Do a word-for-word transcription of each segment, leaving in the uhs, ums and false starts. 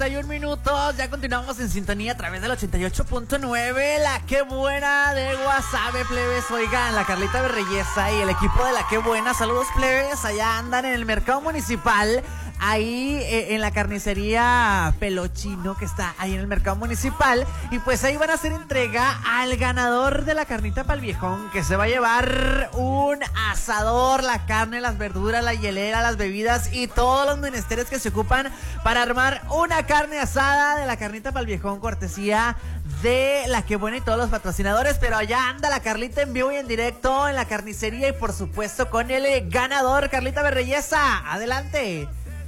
Un minutos, ya continuamos en sintonía a través del ochenta y ocho punto nueve, la que buena de Guasave, plebes. Oigan, la Carlita Berreyesa y el equipo de la que buena, saludos plebes, allá andan en el mercado municipal, ahí eh, en la carnicería Pelochino que está ahí en el mercado municipal, y pues ahí van a hacer entrega al ganador de la carnita pa'l viejón, que se va a llevar un asador, la carne, las verduras, la hielera, las bebidas y todos los menesteres que se ocupan para armar una carne asada de la carnita pa'l viejón, cortesía de la que buena y todos los patrocinadores. Pero allá anda la Carlita en vivo y en directo en la carnicería, y por supuesto con el ganador, Carlita Berreyesa, adelante.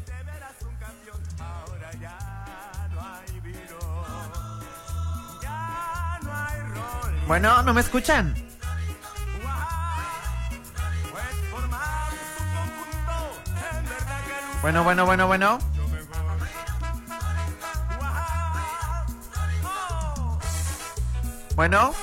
Bueno, ¿no me escuchan? Bueno, bueno, bueno, bueno. Bueno.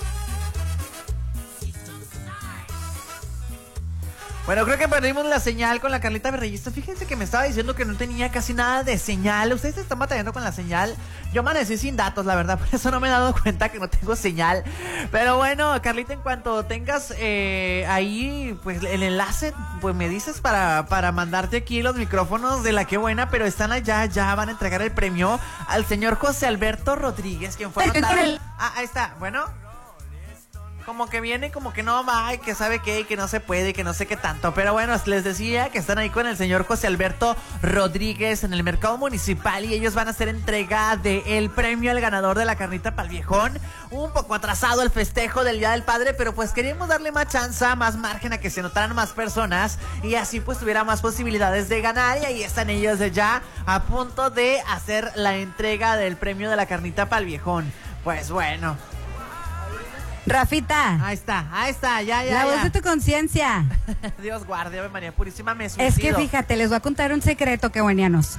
Bueno, creo que perdimos la señal con la Carlita Berreyesa. Fíjense que me estaba diciendo que no tenía casi nada de señal. Ustedes se están batallando con la señal. Yo amanecí sin datos, la verdad. Por eso no me he dado cuenta que no tengo señal. Pero bueno, Carlita, en cuanto tengas eh, ahí pues el enlace, pues me dices para, para mandarte aquí los micrófonos de la que buena. Pero están allá, ya van a entregar el premio al señor José Alberto Rodríguez, quien fue notado. Ah, ahí está, bueno. Como que viene, como que no va, y que sabe qué, y que no se puede, y que no sé qué tanto. Pero bueno, les decía que están ahí con el señor José Alberto Rodríguez en el mercado municipal, y ellos van a hacer entrega del premio al ganador de la carnita pa'l viejón. Un poco atrasado el festejo del Día del Padre, pero pues queríamos darle más chance, más margen a que se notaran más personas, y así pues tuviera más posibilidades de ganar. Y ahí están ellos ya a punto de hacer la entrega del premio de la carnita pa'l viejón. Pues bueno, Rafita. Ahí está, ahí está, ya, ya. La ya. voz de tu conciencia. Dios guarde, Ave María Purísima, me suicido. Es que fíjate, les voy a contar un secreto, que buenianos.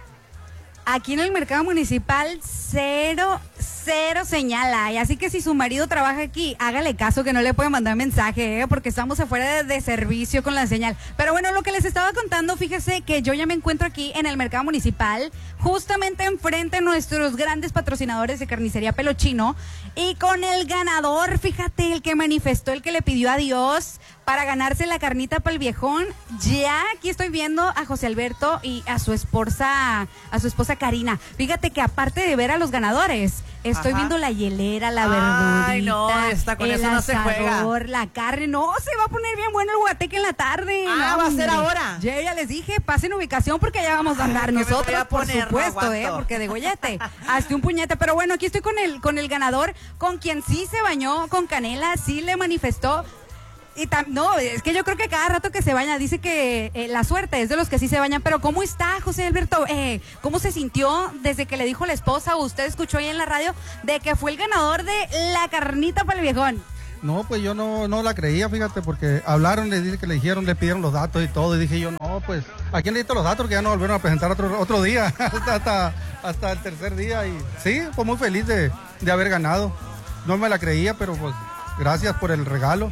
Aquí en el mercado municipal, cero, cero señal hay. Así que si su marido trabaja aquí, hágale caso que no le puede mandar mensaje, ¿eh? Porque estamos afuera de, de servicio con la señal. Pero bueno, lo que les estaba contando, fíjese que yo ya me encuentro aquí en el mercado municipal, justamente enfrente de nuestros grandes patrocinadores de carnicería Pelochino, y con el ganador, fíjate, el que manifestó, el que le pidió a Dios para ganarse la carnita pa'l viejón. Ya aquí estoy viendo a José Alberto y a su esposa, a su esposa Karina. Fíjate que aparte de ver a los ganadores, estoy Ajá. viendo la hielera, la verdurita. Ay, no, está con el eso no se asador, juega. la carne. No, se va a poner bien bueno el guateque en la tarde. Ah, ¿va a ser ahora? Ya, ya les dije, pasen ubicación porque ya vamos a andar Ay, ¿qué me voy nosotros, a por poner? supuesto, No eh, aguanto. porque de gollete, hasta un puñete. Pero bueno, aquí estoy con el, con el ganador, con quien sí se bañó con canela, sí le manifestó. Y tam, no, es que yo creo que cada rato que se baña, dice que eh, la suerte es de los que sí se bañan. Pero ¿cómo está, José Alberto? Eh, ¿Cómo se sintió desde que le dijo la esposa, o usted escuchó ahí en la radio, de que fue el ganador de la carnita para el viejón? No, pues yo no, no la creía, fíjate, porque hablaron, le dije que le dijeron, le pidieron los datos y todo, y dije yo, no, pues, ¿a quién le diste los datos? Porque ya no volvieron a presentar otro, otro día, hasta, hasta, hasta el tercer día, y sí, pues muy feliz de, de haber ganado. No me la creía, pero pues, gracias por el regalo,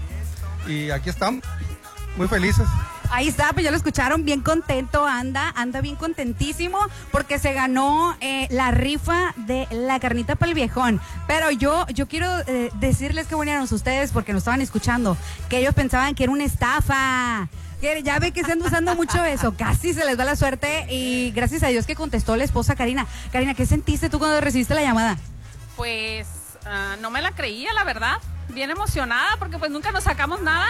y aquí estamos, muy felices. Ahí está, pues ya lo escucharon, bien contento anda, anda bien contentísimo porque se ganó eh, la rifa de la carnita para el viejón. Pero yo yo quiero eh, decirles que vinieron ustedes, porque nos estaban escuchando, que ellos pensaban que era una estafa. Que ya ve que se anda usando mucho eso, casi se les va la suerte, y gracias a Dios que contestó la esposa Karina. Karina, ¿qué sentiste tú cuando recibiste la llamada? Pues uh, no me la creía, la verdad, bien emocionada porque pues nunca nos sacamos nada.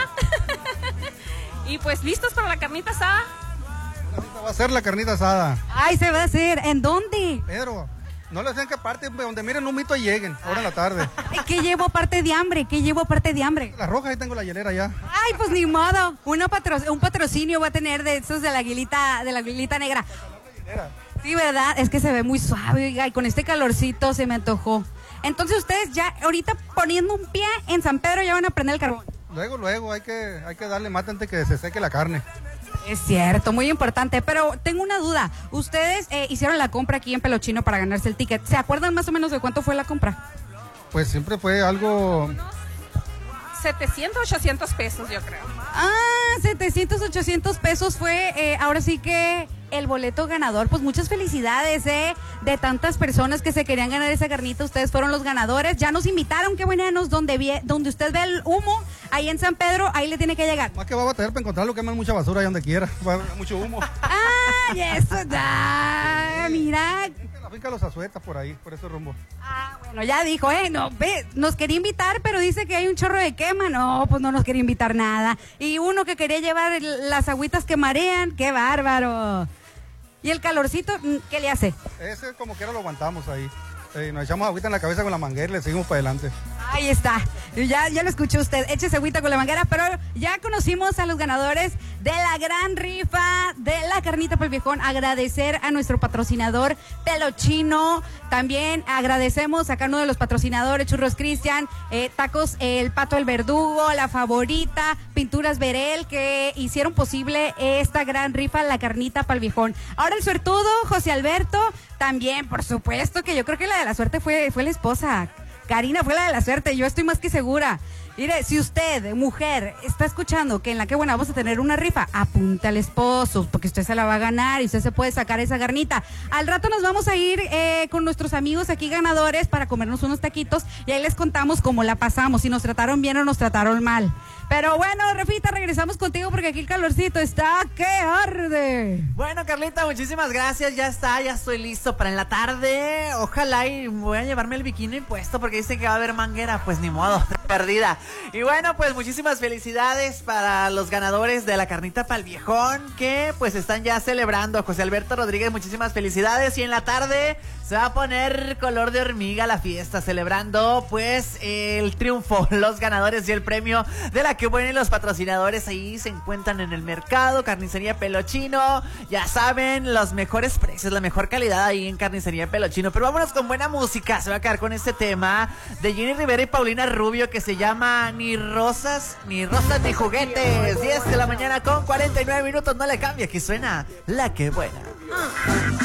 Y pues listos para la carnita asada. Va a ser la carnita asada. Ay, se va a hacer. ¿En dónde? Pedro, no les den que parte, donde miren un mito y lleguen, ahora en la tarde. ¿Qué llevo aparte de hambre? ¿Qué llevo aparte de hambre? La roja, ahí tengo la hielera ya. Ay, pues ni modo. Una patro, un patrocinio va a tener de esos de la aguilita, de la aguilita negra. Sí, ¿verdad? Es que se ve muy suave, oiga, y con este calorcito se me antojó. Entonces ustedes ya ahorita poniendo un pie en San Pedro ya van a prender el carbón. Luego, luego, hay que, hay que darle mate antes que se seque la carne. Es cierto, muy importante, pero tengo una duda. Ustedes eh, hicieron la compra aquí en Pelochino para ganarse el ticket. ¿Se acuerdan más o menos de cuánto fue la compra? Pues siempre fue algo... setecientos, ochocientos pesos, yo creo. Ah, setecientos, ochocientos pesos fue, eh, ahora sí que el boleto ganador. Pues muchas felicidades, ¿eh? De tantas personas que se querían ganar esa carnita, ustedes fueron los ganadores. Ya nos invitaron, qué buenos, donde, vie, donde usted ve el humo, ahí en San Pedro, ahí le tiene que llegar. Más que va a batallar para encontrarlo, queman mucha basura ahí donde quiera, va a haber mucho humo. ¡Ay, eso da! Mira. La finca Los Azuetas por ahí, por ese rumbo. Ah, bueno, ya dijo, ¿eh? No, ve, nos quería invitar, pero dice que hay un chorro de quema. No, pues no nos quería invitar nada. Y uno que quería llevar el, las agüitas que marean, ¡qué bárbaro! ¿Y el calorcito, qué le hace? Ese como quiera lo aguantamos ahí. Eh, nos echamos agüita en la cabeza con la manguera y le seguimos para adelante. Ahí está, ya, ya lo escuchó usted, échese agüita con la manguera, pero ya conocimos a los ganadores de la gran rifa de la carnita para el viejón. Agradecer a nuestro patrocinador Pelochino, también agradecemos a cada uno de los patrocinadores, Churros Cristian, eh, Tacos El Pato el Verdugo, La Favorita, Pinturas Verel, que hicieron posible esta gran rifa, la carnita para el viejón. Ahora el suertudo, José Alberto, también, por supuesto, que yo creo que la de la suerte fue, fue la esposa. Karina fue la de la suerte, yo estoy más que segura. Mire, si usted, mujer, está escuchando que en la que buena vamos a tener una rifa, apunte al esposo, porque usted se la va a ganar y usted se puede sacar esa garnita. Al rato nos vamos a ir eh, con nuestros amigos aquí ganadores para comernos unos taquitos y ahí les contamos cómo la pasamos, si nos trataron bien o nos trataron mal. Pero bueno, Rafita, regresamos contigo porque aquí el calorcito está que arde. Bueno, Carlita, muchísimas gracias. Ya está, ya estoy listo para en la tarde. Ojalá y voy a llevarme el bikini puesto porque dice que va a haber manguera. Pues ni modo, perdida. Y bueno, pues muchísimas felicidades para los ganadores de la carnita pa'l viejón que pues están ya celebrando. José Alberto Rodríguez, muchísimas felicidades. Y en la tarde se va a poner color de hormiga la fiesta, celebrando pues el triunfo, los ganadores y el premio de la que buena y los patrocinadores ahí se encuentran en el mercado. Carnicería Pelochino, ya saben, los mejores precios, la mejor calidad ahí en Carnicería Pelochino. Pero vámonos con buena música, se va a quedar con este tema de Jenny Rivera y Paulina Rubio que se llama Ni Rosas, Ni Rosas Ni Juguetes. diez de la mañana con cuarenta y nueve minutos, no le cambia, aquí suena La Que Buena.